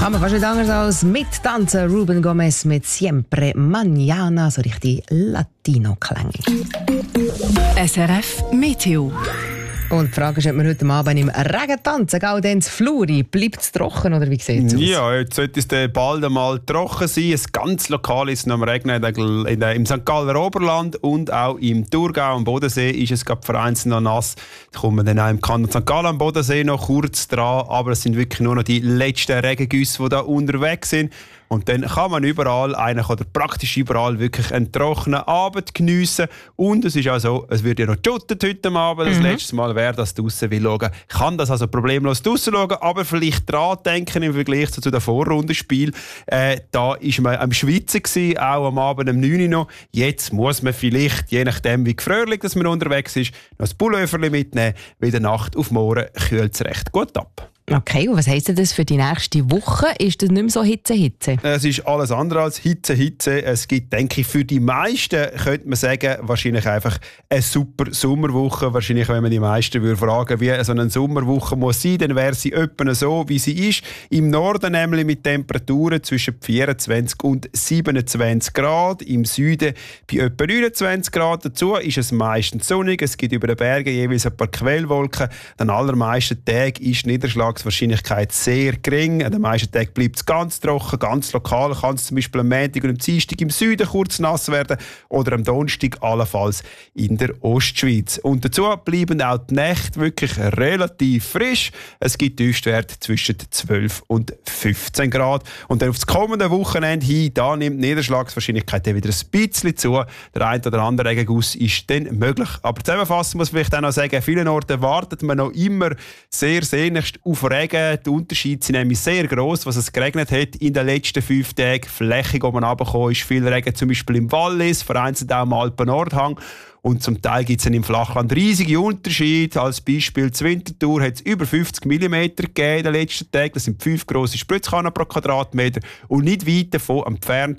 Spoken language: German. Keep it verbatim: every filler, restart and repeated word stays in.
Kann man fast nicht anders als mittanzen. Ruben Gomez mit Siempre Mañana, so richtig Latino-Klänge. S R F Meteo. Und die Frage ist, ob wir heute Abend im Regen tanzen, auch dann zu Fluri. Bleibt es trocken oder wie sieht es aus? Ja, jetzt sollte es dann bald einmal trocken sein. Es ganz lokal ist es noch am Regnen in der, im Sankt Galler Oberland und auch im Thurgau am Bodensee ist es gerade vereinzelt noch nass. Da kommen wir dann auch im Kanton Sankt Gallen am Bodensee noch kurz dran, aber es sind wirklich nur noch die letzten Regengüsse, die da unterwegs sind. Und dann kann man überall, eigentlich oder praktisch überall, wirklich einen trockenen Abend geniessen. Und es ist auch so, es wird ja noch geschuttet heute Abend. Das mhm. letzte Mal, wer das draussen will schauen, kann das also problemlos draussen schauen. Aber vielleicht dran denken im Vergleich zu den Vorrundenspielen. Äh, da war man am Schweizer gewesen, auch am Abend um neun Uhr noch. Jetzt muss man vielleicht, je nachdem wie gefröhlich dass man unterwegs ist, noch das Pulloverchen mitnehmen, weil der Nacht auf morgen kühlt es recht gut ab. Okay, und was heisst das für die nächste Woche? Ist das nicht mehr so Hitze-Hitze? Es ist alles andere als Hitze-Hitze. Es gibt, denke ich, für die meisten, könnte man sagen, wahrscheinlich einfach eine super Sommerwoche. Wahrscheinlich, wenn man die meisten würde fragen, wie so eine Sommerwoche muss sein, dann wäre sie etwa so, wie sie ist. Im Norden nämlich mit Temperaturen zwischen vierundzwanzig und siebenundzwanzig Grad. Im Süden bei etwa neunundzwanzig Grad. Dazu ist es meistens sonnig. Es gibt über den Bergen jeweils ein paar Quellwolken. An allermeisten Tagen ist Niederschlag Wahrscheinlichkeit sehr gering. An den meisten Tagen bleibt es ganz trocken, ganz lokal. Kann es zum Beispiel am Montag und am Dienstag im Süden kurz nass werden oder am Donnerstag allenfalls in der Ostschweiz. Und dazu bleiben auch die Nächte wirklich relativ frisch. Es gibt Tiefstwerte zwischen zwölf und fünfzehn Grad. Und dann auf das kommende Wochenende hin, da nimmt die Niederschlagswahrscheinlichkeit wieder ein bisschen zu. Der ein oder andere Regenguss ist dann möglich. Aber zusammenfassend muss man vielleicht auch noch sagen, an vielen Orten wartet man noch immer sehr sehnlichst auf Regen. Die Unterschiede sind nämlich sehr gross, was es geregnet hat in den letzten fünf Tagen. Flächig oben runtergekommen ist viel Regen, zum Beispiel im Wallis, vereinzelt auch im Alpen-Nordhang. Und zum Teil gibt es im Flachland riesige Unterschiede. Als Beispiel zur Winterthur hat es über fünfzig Millimeter gegeben in den letzten Tagen. Das sind fünf grosse Spritzkannen pro Quadratmeter. Und nicht weit davon entfernt